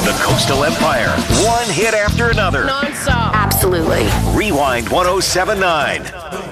The Coastal Empire. One hit after another. Non-stop. Absolutely. Rewind 1079.